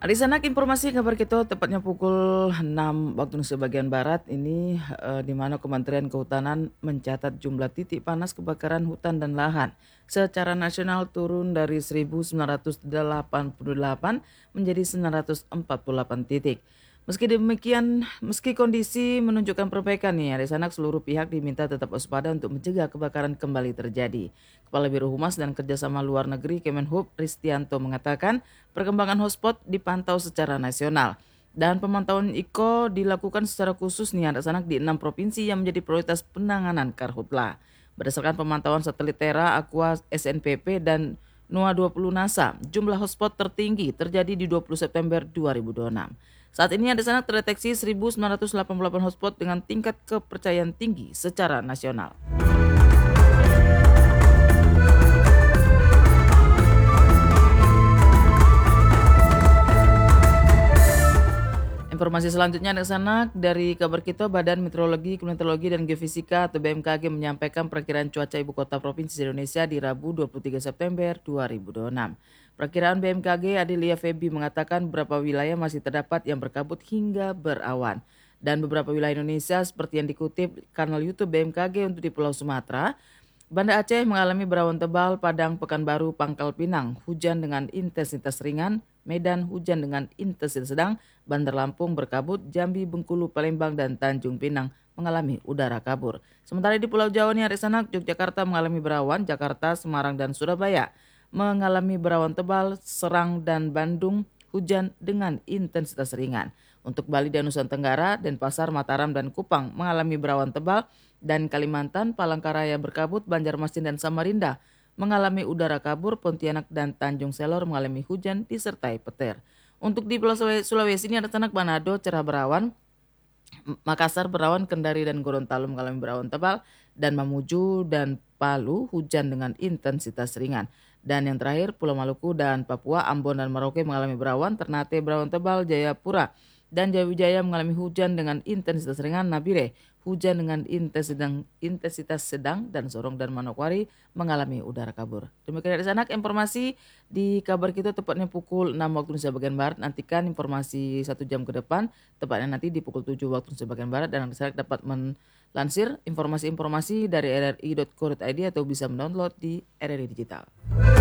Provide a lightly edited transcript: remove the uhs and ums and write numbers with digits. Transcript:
Hari Sanak informasi kabar kita tepatnya pukul 6 waktu Indonesia bagian Barat ini di mana Kementerian Kehutanan mencatat jumlah titik panas kebakaran hutan dan lahan secara nasional turun dari 1988 menjadi 948 titik. Meski demikian, meski kondisi menunjukkan perbaikan nih, Hari Sanak seluruh pihak diminta tetap waspada untuk mencegah kebakaran kembali terjadi. Kepala Biro Humas dan Kerjasama Luar Negeri Kemenhub Ristianto mengatakan perkembangan hotspot dipantau secara nasional. Dan pemantauan IKO dilakukan secara khusus nih Hari Sanak di 6 provinsi yang menjadi prioritas penanganan karhutla. Berdasarkan pemantauan satelit Terra, Aqua, SNPP, dan NOAA 20 NASA, jumlah hotspot tertinggi terjadi di 20 September 2026. Saat ini ada sana terdeteksi 1988 hotspot dengan tingkat kepercayaan tinggi secara nasional. Informasi selanjutnya ada sana dari kabar kita, Badan Meteorologi, Klimatologi dan Geofisika atau BMKG menyampaikan perakiraan cuaca ibu kota provinsi Indonesia di Rabu 23 September 2026. Perakiraan BMKG Adelia Febi mengatakan beberapa wilayah masih terdapat yang berkabut hingga berawan. Dan beberapa wilayah Indonesia seperti yang dikutip kanal YouTube BMKG untuk di Pulau Sumatera, Banda Aceh mengalami berawan tebal, Padang, Pekanbaru, Pangkal Pinang, hujan dengan intensitas ringan, Medan hujan dengan intensitas sedang, Bandar Lampung berkabut, Jambi, Bengkulu, Palembang, dan Tanjung Pinang mengalami udara kabur. Sementara di Pulau Jawa nih Hari Sanak, Yogyakarta mengalami berawan, Jakarta, Semarang, dan Surabaya mengalami berawan tebal, Serang dan Bandung hujan dengan intensitas ringan. Untuk Bali dan Nusa Tenggara, Denpasar, Mataram, dan Kupang mengalami berawan tebal, dan Kalimantan, Palangkaraya berkabut, Banjarmasin dan Samarinda mengalami udara kabur, Pontianak dan Tanjung Selor mengalami hujan disertai petir. Untuk di Pulau Sulawesi ini ada Sanak, Manado cerah berawan, Makassar berawan, Kendari dan Gorontalo mengalami berawan tebal, dan Mamuju dan Palu hujan dengan intensitas ringan. Dan yang terakhir Pulau Maluku dan Papua, Ambon dan Merauke mengalami berawan, Ternate berawan tebal, Jayapura dan Jayawijaya mengalami hujan dengan intensitas ringan, Nabire hujan dengan intensitas sedang, dan Sorong dan Manokwari mengalami udara kabur. Demikian dari Sanak informasi di kabar kita tepatnya pukul 6 waktu Indonesia bagian Barat. Nantikan informasi 1 jam ke depan, tepatnya nanti di pukul 7 waktu Indonesia bagian Barat, dan Sanak dapat melansir informasi-informasi dari rri.co.id atau bisa mendownload di RRI Digital.